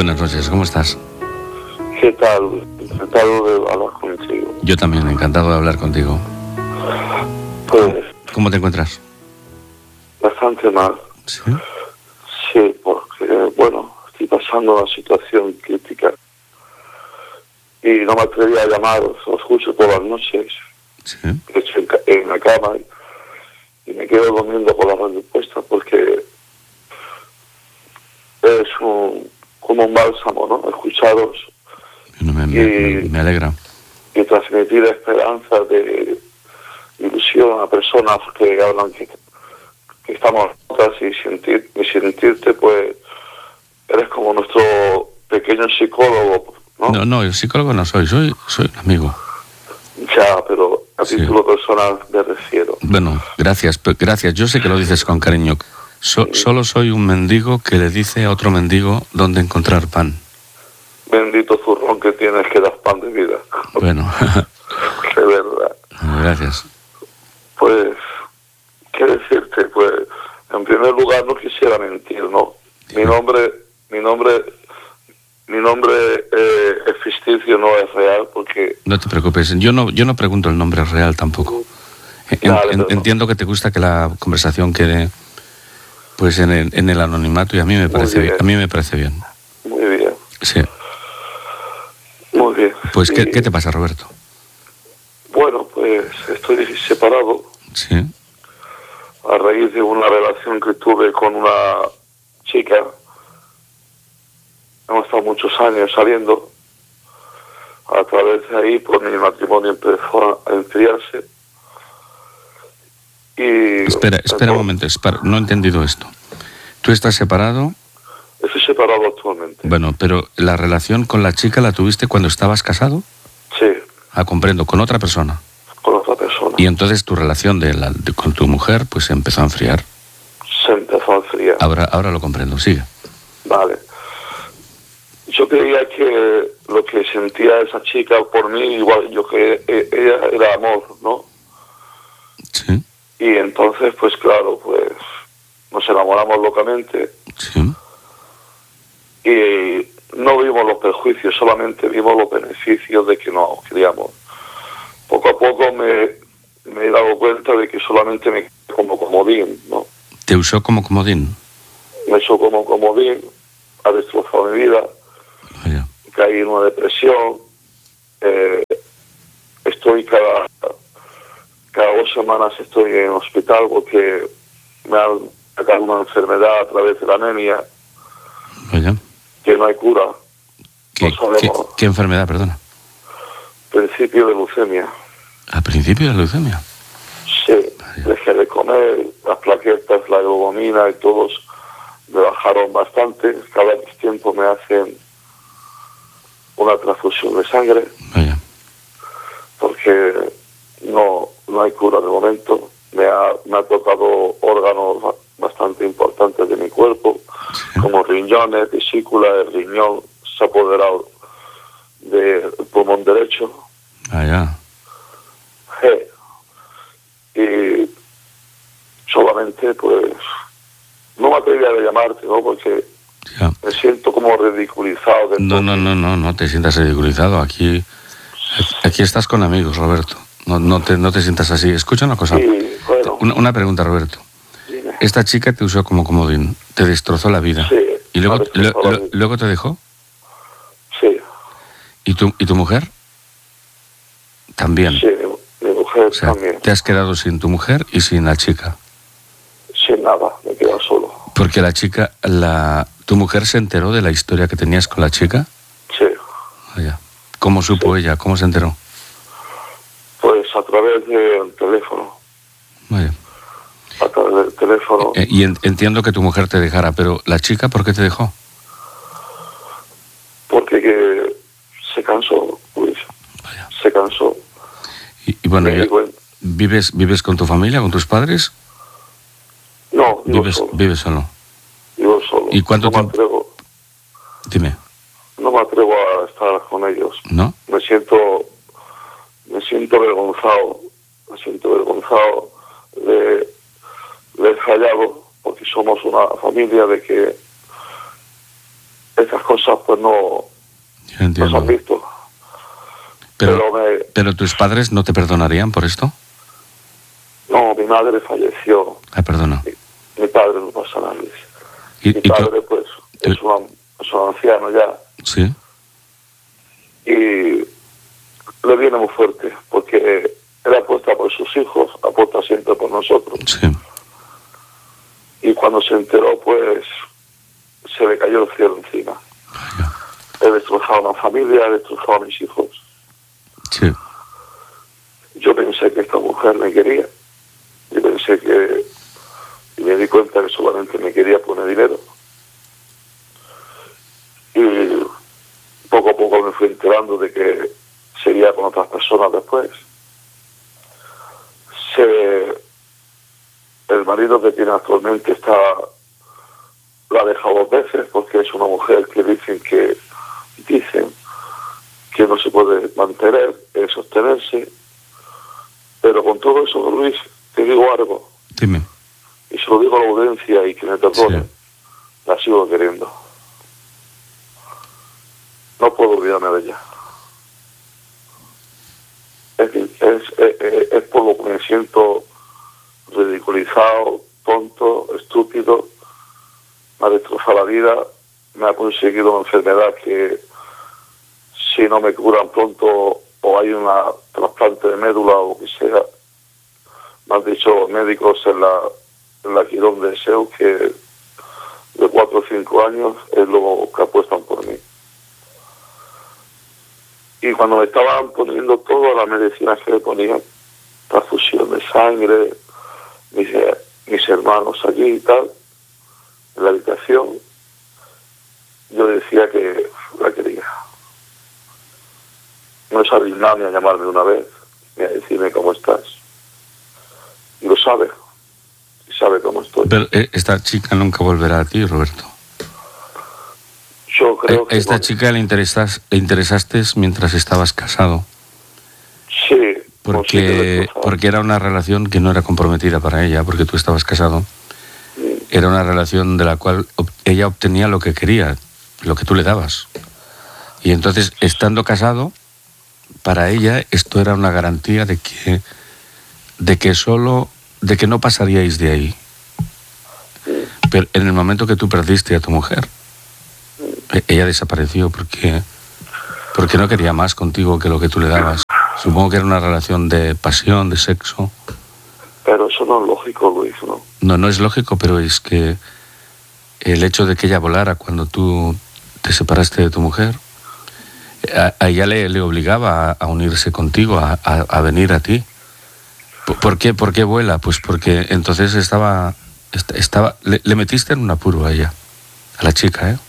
Buenas noches, ¿cómo estás? ¿Qué tal? Encantado de hablar contigo. Yo también, encantado de hablar contigo. Pues ¿Cómo te encuentras? bastante mal. ¿Sí? Sí, porque, bueno, estoy pasando una situación crítica. Y no me atreví a llamaros, os escucho por las noches. Sí. Estoy en la cama y me quedo durmiendo con la radio puesta porque es como un bálsamo, ¿no? Escucharos Me alegra. y transmitir esperanza de ilusión a personas que hablan que estamos juntas y sentirte, pues, eres como nuestro pequeño psicólogo, ¿no? No, el psicólogo no soy un amigo. Ya, pero a Sí. título personal me refiero. Bueno, gracias, yo sé que lo dices con cariño. Solo soy un mendigo que le dice a otro mendigo dónde encontrar pan. Bendito zurrón que tienes que das pan de vida. Bueno, De verdad. gracias. Pues, ¿qué decirte? Pues, en primer lugar, no quisiera mentir, ¿no? Mi nombre es ficticio, no es real, porque... No te preocupes, yo no pregunto el nombre real tampoco. Entiendo que te gusta que la conversación quede pues en el anonimato y a mí me parece bien. A mí me parece bien. Muy bien. Sí. Muy bien. Pues, ¿qué te pasa, Roberto? Bueno, pues estoy separado Sí. a raíz de una relación que tuve con una chica. Hemos estado muchos años saliendo. A través de ahí, pues mi matrimonio empezó a enfriarse. Y Espera un momento, no he entendido esto. ¿Tú estás separado? Estoy separado actualmente. Bueno, pero ¿la relación con la chica la tuviste cuando estabas casado? Sí, Comprendo, con otra persona. con otra persona. Y entonces tu relación con tu mujer pues empezó a enfriar. Se empezó a enfriar. Ahora lo comprendo, sigue. Vale. Yo creía que lo que sentía esa chica por mí, igual yo que ella era amor, ¿no? Sí, Y entonces, pues claro, pues nos enamoramos locamente sí. y no vimos los perjuicios, solamente vimos los beneficios de que nos queríamos. Poco a poco me he dado cuenta de que solamente me quedé como comodín, ¿no? ¿Te usó como comodín? Me hizo como comodín, ha destrozado mi vida, Vaya. caí en una depresión, estoy cada 2 semanas estoy en hospital porque me han sacado una enfermedad a través de la anemia Vaya. que no hay cura. No sabemos. ¿Qué enfermedad, perdona? Principio de leucemia. ¿A principio de la leucemia? Sí, dejé de comer, las plaquetas, la hemoglobina y todos me bajaron bastante. Cada tiempo me hacen una transfusión de sangre Vaya. porque no hay cura de momento. Me ha tocado órganos bastante importantes de mi cuerpo, Sí. como riñones, vesícula, el riñón se ha apoderado del pulmón derecho. Vaya. Y solamente, pues, no me atrevía a llamarte, ¿no? Porque Ya. me siento como ridiculizado. No te sientas ridiculizado. Aquí estás con amigos, Roberto. No te sientas así. Escucha una cosa. Sí, bueno. Una pregunta, Roberto. Dime. Esta chica te usó como comodín, te destrozó la vida. Sí, ¿Y luego, me destrozó la vida. luego te dejó? Sí, ¿Y tu mujer? También. sí, mi mujer O sea, también. te has quedado sin tu mujer y sin la chica. Sin nada, me quedo solo. Porque la chica, ¿tu mujer se enteró de la historia que tenías con la chica? Sí, Vaya. ¿Cómo supo ella? ¿Cómo se enteró? pues a través del teléfono. Vaya. A través del teléfono. Y entiendo que tu mujer te dejara, pero ¿la chica por qué te dejó? Porque que se cansó, Luis. Vaya. Se cansó. Y bueno, Me di cuenta. ¿vives con tu familia, con tus padres? No, vivo solo. Vives solo. Vivo solo. ¿Y cuánto tiempo? Dime. No me atrevo a estar con ellos. ¿No? Me siento avergonzado. Me siento avergonzado de he fallado porque somos una familia de que estas cosas pues no se han visto. Pero tus padres no te perdonarían por esto. No, mi madre falleció. Perdona. Mi padre no pasa nada. Mi padre pues es un anciano ya. Sí. Y le viene muy fuerte porque él apuesta por sus hijos, apuesta siempre por nosotros. Sí. Y cuando se enteró, pues se le cayó el cielo encima. He destrozado una familia, he destrozado a mis hijos. Sí. Yo pensé que esta mujer me quería. Yo pensé que... Y me di cuenta que solamente me quería poner dinero. Y poco a poco me fui enterando de que seguía con otras personas después. El marido que tiene actualmente la ha dejado 2 veces porque es una mujer que dicen que no se puede mantener, sostenerse. Pero con todo eso, Luis, te digo algo. Dime. Y se lo digo a la audiencia y que me perdone. Sí. La sigo queriendo. No puedo olvidarme de ella. Es por lo que me siento ridiculizado, tonto, estúpido. Me ha destrozado la vida, me ha conseguido una enfermedad que si no me curan pronto o hay una trasplante de médula o lo que sea, me han dicho los médicos en la Quirón de Seu que de 4 o 5 años es lo que apuestan por mí. Y cuando me estaban poniendo todas las medicinas que me ponían, transfusión de sangre, mis hermanos allí y tal, en la habitación, yo decía que la quería. No es arriesgar ni a llamarme una vez, ni a decirme cómo estás. Y lo sabe, y sabe cómo estoy. Pero esta chica nunca volverá a ti, Roberto. Yo creo que esta chica le interesaste mientras estabas casado. Sí. Porque era una relación que no era comprometida para ella, porque tú estabas casado. Era una relación de la cual ella obtenía lo que quería, lo que tú le dabas. Y entonces, estando casado, para ella esto era una garantía de que no pasaríais de ahí. Pero en el momento que tú perdiste a tu mujer, ella desapareció porque no quería más contigo que lo que tú le dabas. Supongo que era una relación de pasión, de sexo. Pero eso no es lógico, Luis, ¿no? No es lógico, pero es que el hecho de que ella volara cuando tú te separaste de tu mujer, a ella le obligaba a unirse contigo, a venir a ti. ¿Por qué vuela? Pues porque entonces le metiste en un apuro a ella, a la chica, ¿eh?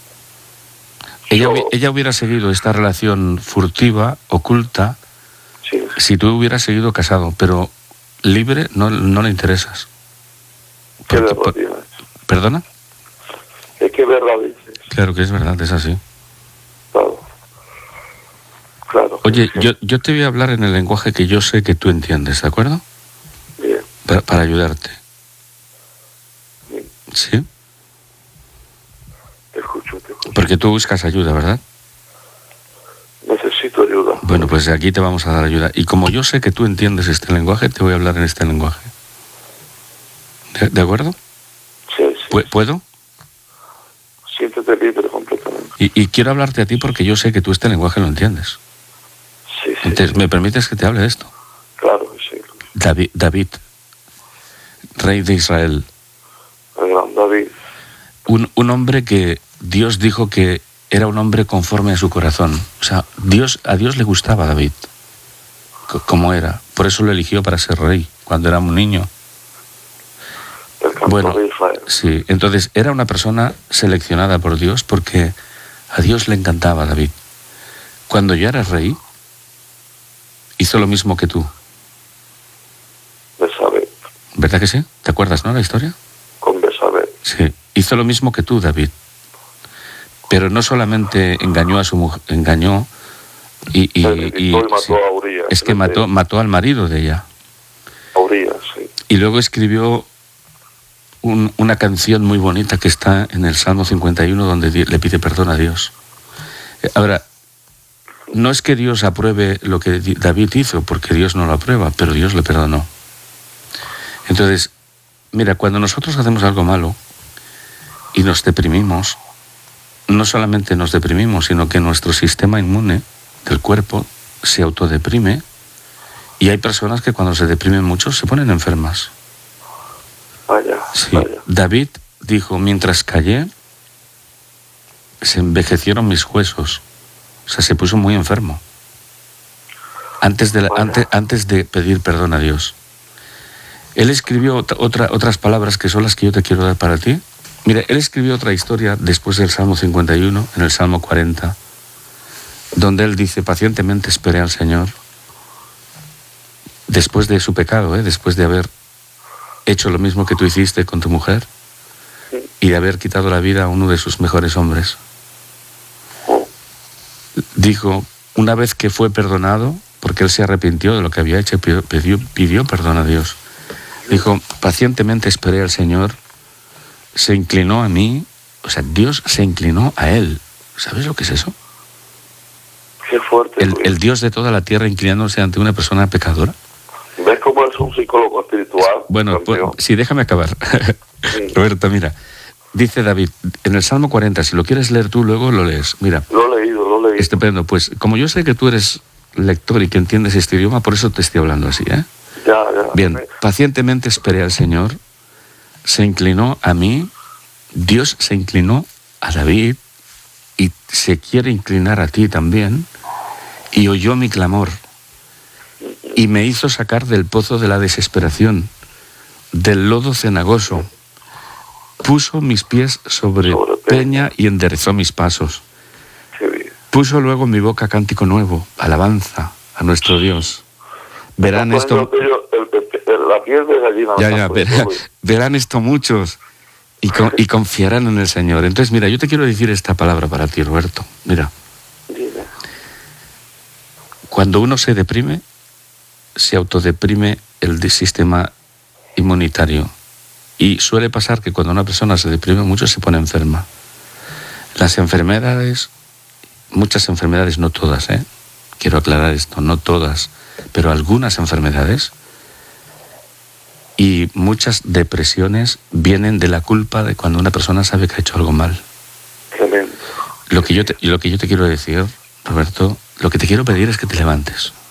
Ella hubiera seguido esta relación furtiva, oculta, sí, si tú hubieras seguido casado, pero libre no le interesas. ¿Qué verdad tienes? ¿Perdona? Es que verdad dices. Claro que es verdad, es así. Claro. Oye, yo te voy a hablar en el lenguaje que yo sé que tú entiendes, ¿de acuerdo? Bien. Para ayudarte. Bien. ¿Sí? Te escucho. Porque tú buscas ayuda, ¿verdad? Necesito ayuda. Bueno, pues aquí te vamos a dar ayuda. Y como yo sé que tú entiendes este lenguaje, te voy a hablar en este lenguaje. ¿De acuerdo? Sí. ¿Puedo? Siéntete libre completamente. Y quiero hablarte a ti porque yo sé que tú este lenguaje lo entiendes. Sí. Entonces, ¿me permites que te hable de esto? Claro que sí. David, rey de Israel. El gran David. Un hombre que Dios dijo que era un hombre conforme a su corazón. O sea, a Dios le gustaba David, como era. Por eso lo eligió para ser rey, cuando era un niño. El cantor de Israel. Sí, entonces era una persona seleccionada por Dios porque a Dios le encantaba David. Cuando ya era rey, hizo lo mismo que tú. Besabé. ¿Verdad que sí? ¿Te acuerdas, no, la historia? Con Besabé. Sí, hizo lo mismo que tú, David. Pero no solamente engañó a su mujer, engañó y mató sí, a Urías. es que mató al marido de ella. A Urías, sí. Y luego escribió una canción muy bonita que está en el Salmo 51 donde le pide perdón a Dios. Ahora, no es que Dios apruebe lo que David hizo, porque Dios no lo aprueba, pero Dios le perdonó. Entonces, mira, cuando nosotros hacemos algo malo y nos deprimimos, no solamente nos deprimimos, sino que nuestro sistema inmune del cuerpo se autodeprime, y hay personas que cuando se deprimen mucho se ponen enfermas. Vaya, Sí. vaya. David dijo, mientras callé, se envejecieron mis huesos. O sea, se puso muy enfermo. Antes de pedir perdón a Dios. Él escribió otras palabras que son las que yo te quiero dar para ti. Mira, él escribió otra historia después del Salmo 51, en el Salmo 40, donde él dice, pacientemente esperé al Señor, después de su pecado, después de haber hecho lo mismo que tú hiciste con tu mujer y de haber quitado la vida a uno de sus mejores hombres. Dijo, una vez que fue perdonado, porque él se arrepintió de lo que había hecho, pidió perdón a Dios. Dijo, pacientemente esperé al Señor, se inclinó a mí, o sea, Dios se inclinó a él. ¿Sabes lo que es eso? Qué fuerte. El Dios de toda la tierra inclinándose ante una persona pecadora. ¿Ves cómo es un psicólogo espiritual? Bueno, pues, sí, déjame acabar. Sí. Roberto, mira, dice David, en el Salmo 40, si lo quieres leer tú, luego lo lees. Mira. Lo he leído. Estupendo, pues como yo sé que tú eres lector y que entiendes este idioma, por eso te estoy hablando así, ¿eh? Ya. Bien, pacientemente esperé al Señor, se inclinó a mí, Dios se inclinó a David y se quiere inclinar a ti también, y oyó mi clamor y me hizo sacar del pozo de la desesperación, del lodo cenagoso, puso mis pies sobre peña y enderezó mis pasos. Puso luego en mi boca cántico nuevo, alabanza a nuestro Dios. Verán esto. La piel de gallina. Verán esto muchos y confiarán en el Señor. Entonces, mira, yo te quiero decir esta palabra para ti, Roberto. Mira. Dime. Cuando uno se deprime, se autodeprime el sistema inmunitario. Y suele pasar que cuando una persona se deprime mucho se pone enferma. Las enfermedades, muchas enfermedades, no todas, quiero aclarar esto, no todas, pero algunas enfermedades y muchas depresiones vienen de la culpa de cuando una persona sabe que ha hecho algo mal. Tremendo. Lo que yo te quiero decir, Roberto, lo que te quiero pedir es que te levantes.